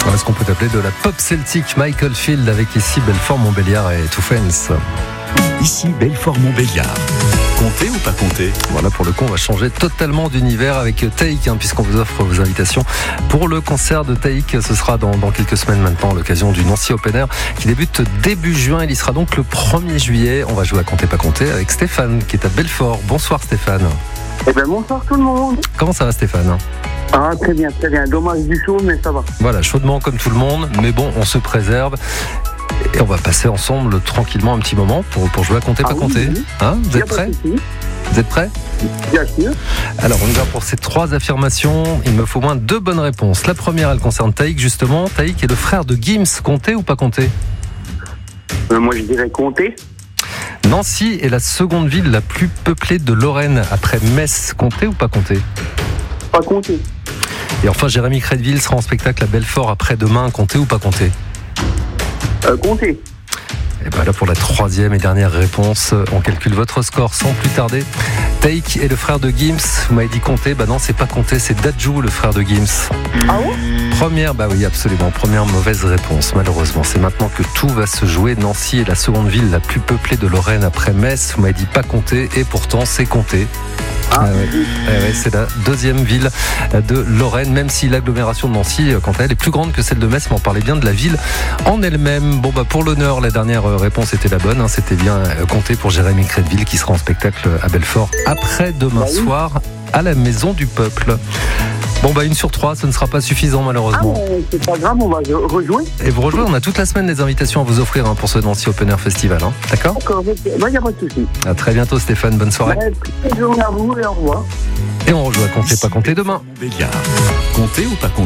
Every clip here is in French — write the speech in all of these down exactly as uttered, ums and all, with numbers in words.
Voilà ce qu'on peut appeler de la pop celtique. Michael Field avec ici Belfort-Montbéliard et Two Friends. Ici Belfort-Montbéliard. Comptez ou pas comptez ? Voilà, pour le coup, on va changer totalement d'univers avec Taïk, hein, puisqu'on vous offre vos invitations pour le concert de Taïk. Ce sera dans, dans quelques semaines maintenant, à l'occasion du Nancy Open Air qui débute début juin. Il y sera donc le premier juillet. On va jouer à Comptez pas compter avec Stéphane qui est à Belfort. Bonsoir Stéphane. Eh ben bonsoir tout le monde. Comment ça va Stéphane ? Ah très bien, très bien. Dommage du chaud, mais ça va. Voilà, chaudement comme tout le monde, mais bon, on se préserve. Et on va passer ensemble tranquillement un petit moment pour, pour jouer à Comptez pas Ah oui, compter. oui. Hein, vous êtes prêts ? Vous êtes prêts ? Bien sûr. Alors on y va pour ces trois affirmations. Il me faut au moins deux bonnes réponses. La première, elle concerne Taïk justement. Taïk est le frère de Gims. Compter ou pas compter ? Euh, moi je dirais compter. Nancy est la seconde ville la plus peuplée de Lorraine après Metz. Compter ou pas compter ? Pas compter. Et enfin, Jérémy Crédville sera en spectacle à Belfort après-demain. Compter ou pas compter ? Euh, compter. Et bien là pour la troisième et dernière réponse, on calcule votre score sans plus tarder. Taïk est le frère de Gims. Vous m'avez dit compter, bah non c'est pas compter, c'est Dadju le frère de Gims. Ah ouais ? Première, bah oui absolument, première mauvaise réponse malheureusement. C'est maintenant que tout va se jouer. Nancy est la seconde ville la plus peuplée de Lorraine après Metz. Vous m'avez dit pas compter et pourtant c'est compter. Ah ouais. Ah ouais, c'est la deuxième ville de Lorraine, même si l'agglomération de Nancy, quant à elle, est plus grande que celle de Metz, mais on parlait bien de la ville en elle-même. Bon bah pour l'honneur, la dernière réponse était la bonne, hein, c'était bien compté pour Jérémy Crédville qui sera en spectacle à Belfort après demain bah oui. soir à la Maison du Peuple. Bon bah une sur trois, ce ne sera pas suffisant malheureusement. Ah, mais c'est pas grave, on va rejouer. Et vous rejouez, on a toute la semaine des invitations à vous offrir hein, pour ce Nancy Open Air Festival, hein. D'accord ? D'accord, il n'y a pas de souci. À très bientôt Stéphane, bonne soirée. Ouais, bonne journée à vous et au revoir. Et on rejoue à Comptez pas compter demain. Montbéliard. Comptez ou pas compter ?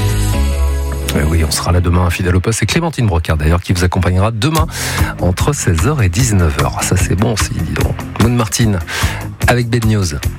Euh, oui, on sera là demain, fidèle au poste. C'est Clémentine Brocard d'ailleurs qui vous accompagnera demain entre seize heures et dix-neuf heures. Ça c'est bon aussi, dis donc. Moon Martin avec Bad News.